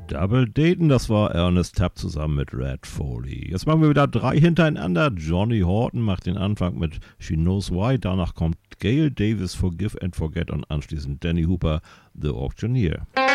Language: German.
Double Daten, das war Ernest Tubb zusammen mit Red Foley. Jetzt machen wir wieder 3 hintereinander. Johnny Horton macht den Anfang mit She Knows Why. Danach kommt Gail Davis, Forgive and Forget und anschließend Danny Hooper, The Auctioneer.